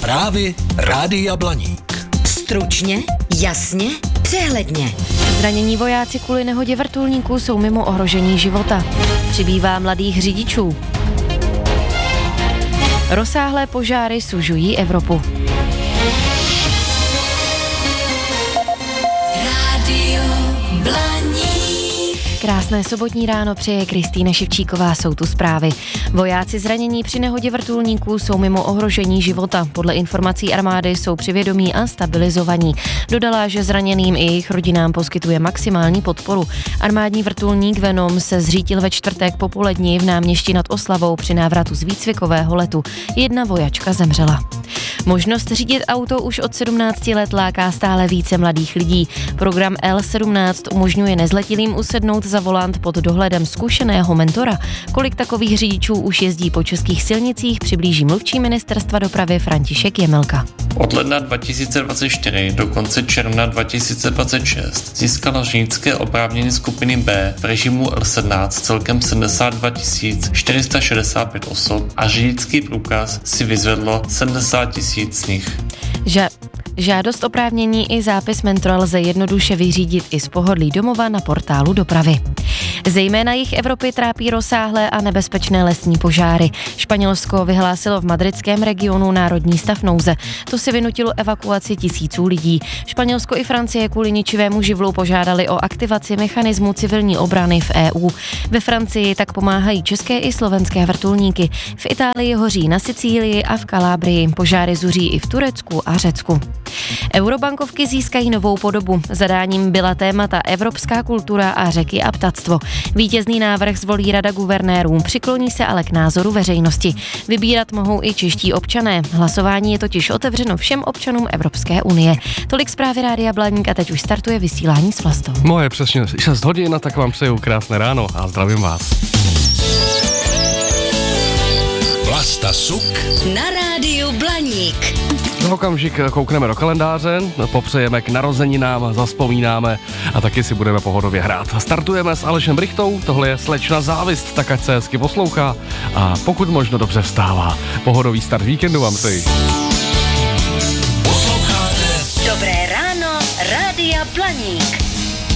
Zprávy Rádia Blaník. Stručně, jasně, přehledně. Zranění vojáci kvůli nehodě vrtulníků jsou mimo ohrožení života. Přibývá mladých řidičů. Rozsáhlé požáry sužují Evropu. Rádio Blaník. Krásné sobotní ráno přeje Kristýna Ševčíková, jsou tu zprávy. Vojáci zranění při nehodě vrtulníků jsou mimo ohrožení života. Podle informací armády jsou při vědomí a stabilizovaní. Dodala, že zraněným i jejich rodinám poskytuje maximální podporu. Armádní vrtulník Venom se zřítil ve čtvrtek popolední v Náměšti nad Oslavou při návratu z výcvikového letu. Jedna vojačka zemřela. Možnost řídit auto už od 17 let láká stále více mladých lidí. Program L17 umožňuje nezletilým usednout za volant pod dohledem zkušeného mentora. Kolik takových řidičů už jezdí po českých silnicích, přiblíží mluvčí ministerstva dopravy František Jemelka. Od ledna 2024 do konce června 2026 získala řidičské oprávnění skupiny B v režimu L17 celkem 72 465 osob a řidičský průkaz si vyzvedlo 70 000 z nich. Žádost oprávnění i zápis mentora lze jednoduše vyřídit i z pohodlí domova na portálu dopravy. Zejména jih Evropy trápí rozsáhlé a nebezpečné lesní požáry. Španělsko vyhlásilo v madridském regionu národní stav nouze. To si vynutilo evakuaci tisíců lidí. Španělsko i Francie kvůli ničivému živlu požádali o aktivaci mechanismu civilní obrany v EU. Ve Francii tak pomáhají české i slovenské vrtulníky. V Itálii hoří na Sicílii a v Kalábrii. Požáry zuří i v Turecku a Řecku. Eurobankovky získají novou podobu. Zadáním byla témata evropská kultura a řeky a ptactvo. Vítězný návrh zvolí Rada guvernérů, přikloní se ale k názoru veřejnosti. Vybírat mohou i čeští občané. Hlasování je totiž otevřeno všem občanům Evropské unie. Tolik zprávy Rádia Blaník a teď už startuje vysílání s Vlastou. Moje přesně 6 hodin, tak vám přeju krásné ráno a zdravím vás. Vlasta Suk Na Rádiu Blaník. Za okamžik koukneme do kalendáře, popřejeme k narozeninám, zazpomínáme a taky si budeme pohodově hrát. Startujeme s Alešem Brichtou, tohle je Slečna závist, tak ať se hezky poslouchá a pokud možno dobře vstává. Pohodový start víkendu vám přeji. Dobré ráno, Rádia Blaník.